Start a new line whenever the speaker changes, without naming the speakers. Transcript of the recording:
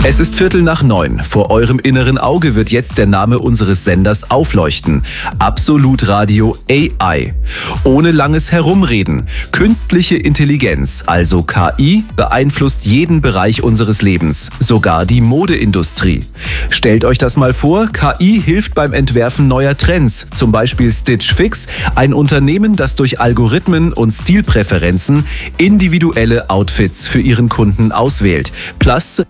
Es ist 8:45. Vor eurem inneren Auge wird jetzt der Name unseres Senders aufleuchten. Absolut Radio AI. Ohne langes Herumreden. Künstliche Intelligenz, also KI, beeinflusst jeden Bereich unseres Lebens, sogar die Modeindustrie. Stellt euch das mal vor, KI hilft beim Entwerfen neuer Trends, zum Beispiel Stitch Fix, ein Unternehmen, das durch Algorithmen und Stilpräferenzen individuelle Outfits für ihren Kunden auswählt. Plus